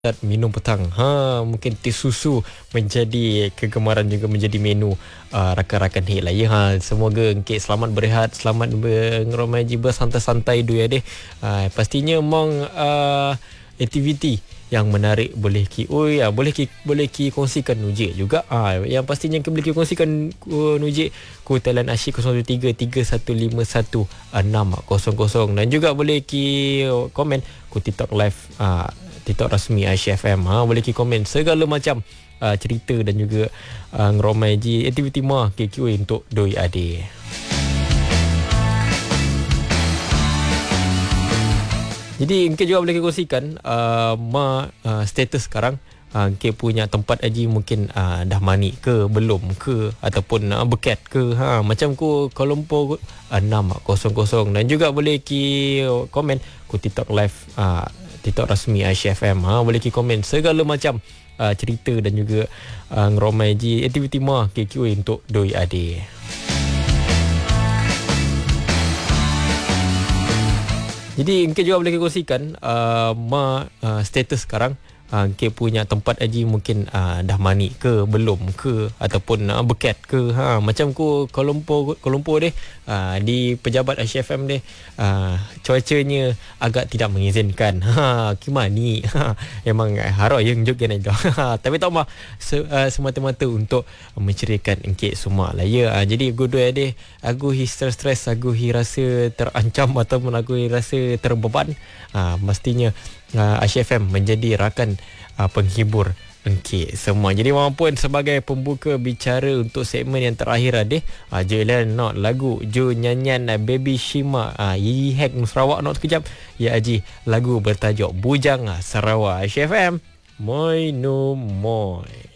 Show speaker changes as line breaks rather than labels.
minum petang. Mungkin teh susu menjadi kegemaran juga menjadi menu rakan-rakan hit lah. Semoga engkit selamat berehat, selamat ngeromai jiba santai-santai du ya deh. Pastinya mong aktiviti yang menarik boleh boleh ki kongsikan Nujik juga. Yang pastinya boleh ki kongsikan Nujik ku talian asyik 0333151600 dan juga boleh ki komen ku TikTok live TikTok rasmi Aisyah FM. Boleh ki komen segala macam cerita dan juga ngeromai ji aktiviti mah KQA untuk doi ade. Jadi engkau juga boleh kongsikan status sekarang. Engkau punya tempat haji mungkin dah mani ke belum ke ataupun beket ke. Macam ku Kuala Lumpur 600 dan juga boleh ki komen ku TikTok live TikTok rasmi Aisyah FM. Boleh ki komen segala macam cerita dan juga ngeromai ji aktiviti mah KQA untuk doi ade. Jadi engkau juga boleh kongsikan status sekarang. Engkau punya tempat haji mungkin dah mani ke belum ke ataupun beket ke. Macam ku Kuala Lumpur deh, di pejabat Aisyah FM deh, cuacanya agak tidak mengizinkan. Kimani memang harap yang juga naik dah. Tapi tak mah semata-mata untuk menceriakan engkau semua lah ya. Jadi aku dua deh, aku stres, aku rasa terancam ataupun aku rasa terbeban. Mestinya Aisyah FM menjadi rakan penghibur engkau semua. Jadi maupun sebagai pembuka bicara untuk segmen yang terakhir adeh, Jelan not lagu Jo nyanyian Baby Shima Yi Hack Sarawak not sekejap. Ya Haji, lagu bertajuk Bujang Sarawak. Aisyah FM Moi no moi.